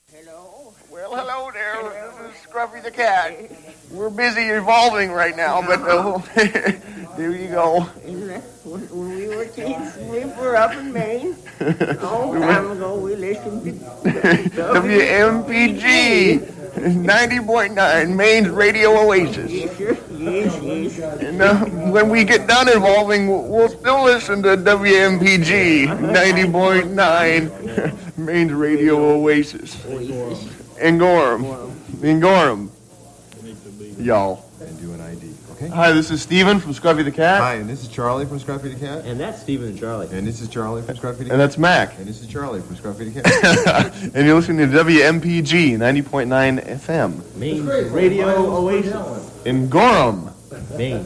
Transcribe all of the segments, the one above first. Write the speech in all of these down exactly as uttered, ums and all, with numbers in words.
Hello? Well, hello there. This is Scruffy the cat. We're busy evolving right now, but uh, there you go. When we were kids, we were up in Maine. A long time ago, we listened to W M P G ninety point nine, Maine's Radio Oasis. Yes, sir. Yes, yes. And uh, when we get done evolving, we'll, we'll still listen to W M P G ninety point nine, Maine's Radio Oasis. In Gorham. In Gorham. Y'all. And do an I D, okay? Hi, this is Steven from Scruffy the Cat. Hi, and this is Charlie from Scruffy the Cat. And that's Steven and Charlie. And this is Charlie from Scruffy the Cat. And that's Mac. And this is Charlie from Scruffy the Cat. And you're listening to W M P G ninety point nine F M. Maine's Radio Oasis. In Gorham. Maine.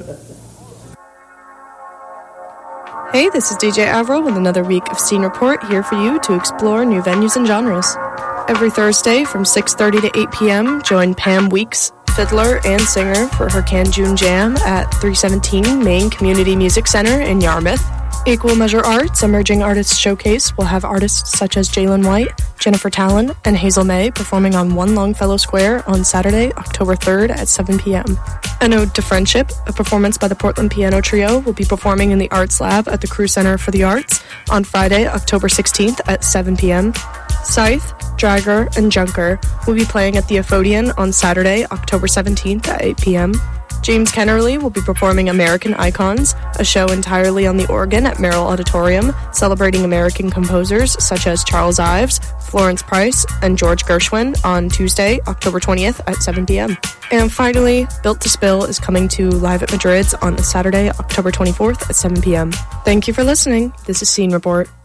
Hey, this is D J Avril with another week of Scene Report here for you to explore new venues and genres. Every Thursday from six thirty to eight p.m., join Pam Weeks, fiddler and singer, for her Canjun Jam at three seventeen Maine Community Music Center in Yarmouth. Equal Measure Arts Emerging Artists Showcase will have artists such as Jalen White, Jennifer Talon, and Hazel May performing on One Longfellow Square on Saturday, October third at seven p.m. An Ode to Friendship, a performance by the Portland Piano Trio, will be performing in the Arts Lab at the Crew Center for the Arts on Friday, October sixteenth at seven p.m. Scythe, Dragger, and Junker will be playing at the Aphodian on Saturday, October seventeenth at eight p.m. James Kennerly will be performing American Icons, a show entirely on the organ at Merrill Auditorium, celebrating American composers such as Charles Ives, Florence Price, and George Gershwin on Tuesday, October twentieth at seven p.m. And finally, Built to Spill is coming to Live at Madrid's on Saturday, October twenty-fourth at seven p.m. Thank you for listening. This is Scene Report.